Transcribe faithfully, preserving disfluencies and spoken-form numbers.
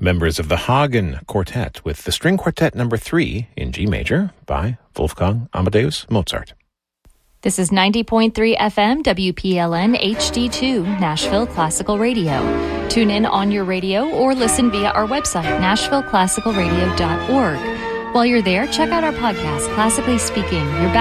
Members of the Hagen Quartet with the String Quartet number three in G major by Wolfgang Amadeus Mozart. This is ninety point three F M W P L N H D two, Nashville Classical Radio. Tune in on your radio or listen via our website, nashville classical radio dot org. While you're there, check out our podcast, Classically Speaking. You're back